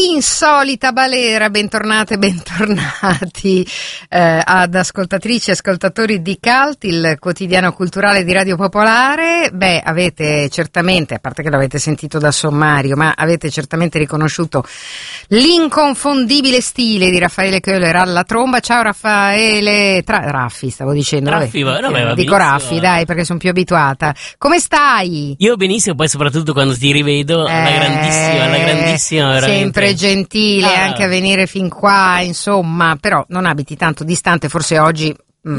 Insolita balera, bentornate, bentornati ad ascoltatrici e ascoltatori di Cult, il quotidiano culturale di Radio Popolare. Beh, avete certamente, a parte che l'avete sentito da sommario, ma avete certamente riconosciuto l'inconfondibile stile di Raffaele Köhler alla tromba. Ciao Raffaele, Raffi stavo dicendo, Raffi, dico Raffi, dai, perché sono più abituata. Come stai? Io benissimo, poi soprattutto quando ti rivedo, alla grandissima, veramente. Sempre gentile anche a venire fin qua, insomma, però non abiti tanto distante, forse oggi.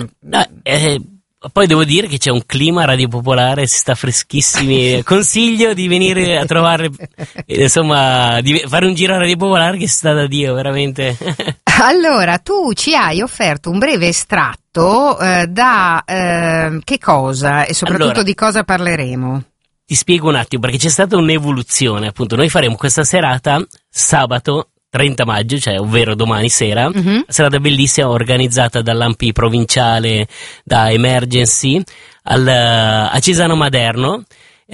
Poi devo dire che c'è un clima Radio Popolare, si sta freschissimi. Consiglio di venire a trovare, insomma, di fare un giro a Radio Popolare che si sta da Dio, veramente. Allora, tu ci hai offerto un breve estratto da che cosa e soprattutto di cosa parleremo? Ti spiego un attimo, perché c'è stata un'evoluzione, appunto. Noi faremo questa serata sabato 30 maggio, cioè ovvero domani sera, serata bellissima organizzata dall'ANPI provinciale, da Emergency, a Cesano Maderno,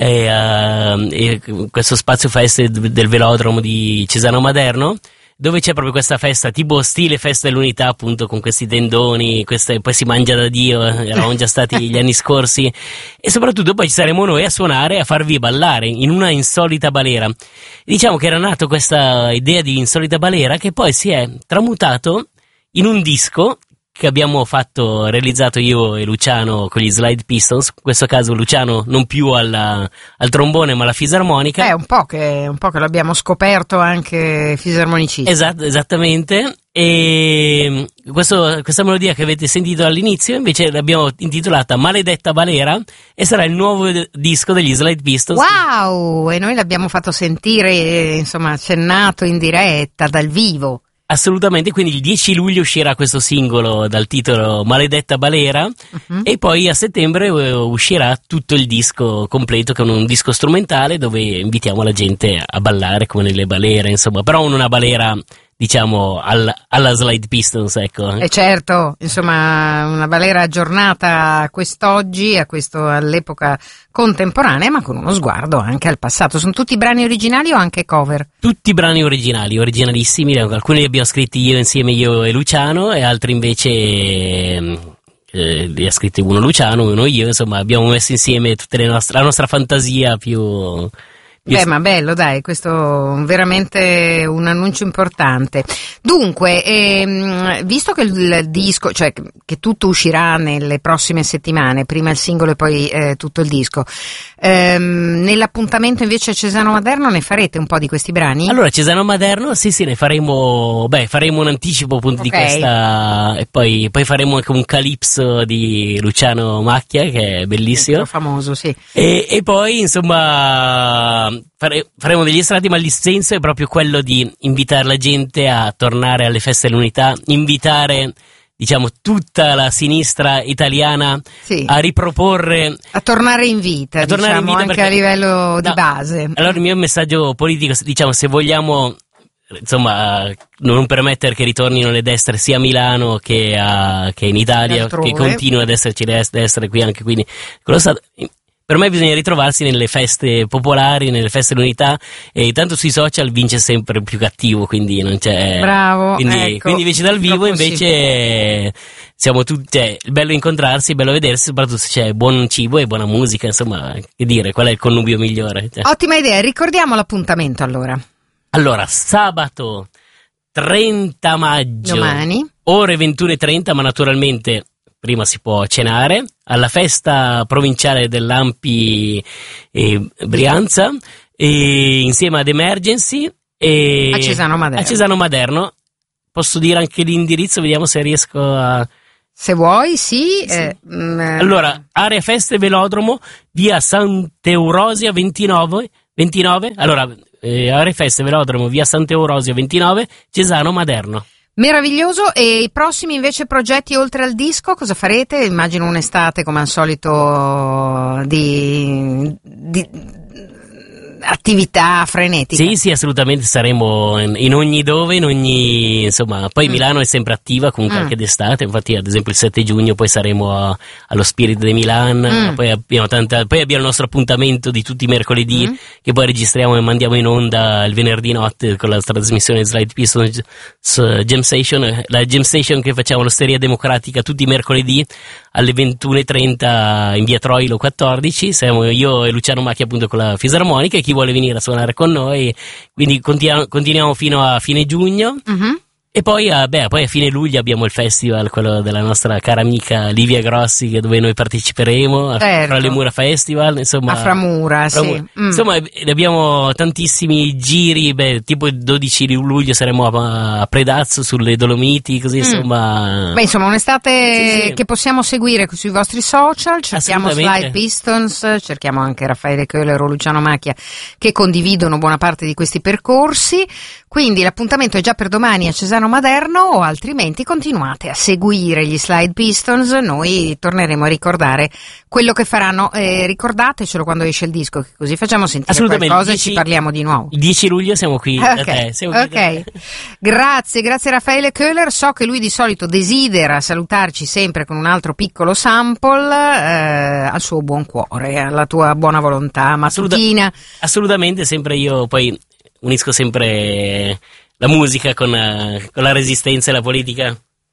questo spazio feste del velodromo di Cesano Maderno, dove c'è proprio questa festa tipo stile festa dell'unità, appunto, con questi tendoni, poi si mangia da Dio, eravamo già stati gli anni scorsi, e soprattutto poi ci saremo noi a suonare e a farvi ballare in una insolita balera. Diciamo che era nato questa idea di insolita balera che poi si è tramutato in un disco che abbiamo realizzato io e Luciano con gli Slide Pistons, in questo caso Luciano non più al trombone ma alla fisarmonica. È un po' che l'abbiamo scoperto anche fisarmonicista. Esattamente, e questa melodia che avete sentito all'inizio invece l'abbiamo intitolata Maledetta Balera e sarà il nuovo disco degli Slide Pistons. Wow! E noi l'abbiamo fatto sentire, insomma, accennato in diretta, dal vivo. Assolutamente, quindi il 10 luglio uscirà questo singolo dal titolo Maledetta Balera, e poi a settembre uscirà tutto il disco completo, che è un disco strumentale dove invitiamo la gente a ballare come nelle balere, insomma, però non una balera, diciamo, alla Slide Pistons, ecco. E certo, insomma, una balera aggiornata a quest'oggi, all'epoca contemporanea, ma con uno sguardo anche al passato. Sono tutti brani originali o anche cover? Tutti brani originalissimi, alcuni li abbiamo scritti io e Luciano, e altri invece li ha scritti uno Luciano, uno io, insomma abbiamo messo insieme la nostra fantasia più... Beh, ma bello, dai, questo veramente un annuncio importante. Dunque, visto che il disco, cioè che tutto uscirà nelle prossime settimane, prima il singolo e poi tutto il disco, nell'appuntamento invece a Cesano Maderno ne farete un po' di questi brani? Allora, Cesano Maderno, sì, ne faremo un anticipo appunto di questa, e poi faremo anche un Calypso di Luciano Macchia, che è bellissimo. Famoso, sì. E poi, insomma, faremo degli estratti, ma il senso è proprio quello di invitare la gente a tornare alle feste dell'unità, invitare, diciamo, tutta la sinistra italiana a riproporre, a tornare in vita, anche perché, a livello di base. Allora il mio messaggio politico, diciamo, se vogliamo, insomma, non permettere che ritornino le destre sia a Milano che in Italia, che continuino ad esserci le destre qui, anche quindi per me bisogna ritrovarsi nelle feste popolari, nelle feste dell'unità, e tanto sui social vince sempre il più cattivo, quindi non c'è... Bravo, quindi invece dal vivo invece siamo tutti, è bello incontrarsi, è bello vedersi, soprattutto se c'è buon cibo e buona musica, insomma, che dire, qual è il connubio migliore? Ottima idea, ricordiamo l'appuntamento allora. Allora, sabato 30 maggio, domani, ore 21:30, ma naturalmente prima si può cenare, alla festa provinciale dell'ANPI Brianza, insieme ad Emergency a Cesano Maderno. Posso dire anche l'indirizzo, vediamo se riesco a... Se vuoi, sì. Allora, area feste velodromo, via Sant'Eurosia 29. Allora, area feste velodromo, via Sant'Eurosia 29, Cesano Maderno. Meraviglioso. E i prossimi invece progetti oltre al disco, cosa farete? Immagino un'estate come al solito attività frenetica. Sì, assolutamente, saremo in ogni dove, insomma, poi Milano è sempre attiva comunque anche d'estate, infatti ad esempio il 7 giugno poi saremo allo Spirit de Milan, poi abbiamo il nostro appuntamento di tutti i mercoledì che poi registriamo e mandiamo in onda il venerdì notte con la trasmissione Slide Pistons Jam Station, la Jam Station che facciamo all'Osteria Democratica tutti i mercoledì alle 21:30 in via Troilo 14. Siamo io e Luciano Macchia appunto con la fisarmonica, e chi vuole venire a suonare con noi, quindi continuiamo fino a fine giugno. E poi a fine luglio abbiamo il festival, quello della nostra cara amica Livia Grossi, dove noi parteciperemo, Fra le Mura Festival, insomma. A Framura, sì. Insomma, abbiamo tantissimi giri, tipo il 12 luglio saremo a Predazzo sulle Dolomiti, così insomma. Beh, insomma, un'estate che possiamo seguire sui vostri social, cerchiamo Slide Pistons, cerchiamo anche Raffaele Köhler o Luciano Macchia che condividono buona parte di questi percorsi, quindi l'appuntamento è già per domani a Cesano Maderno, o altrimenti continuate a seguire gli Slide Pistons, noi torneremo a ricordare quello che faranno, ricordatecelo quando esce il disco, che così facciamo sentire qualcosa e ci parliamo di nuovo. Il 10 luglio siamo qui da te. Ok, grazie Raffaele Köhler, so che lui di solito desidera salutarci sempre con un altro piccolo sample, al suo buon cuore, alla tua buona volontà mattutina. Assolutamente, sempre io poi unisco sempre la musica con la resistenza e la politica.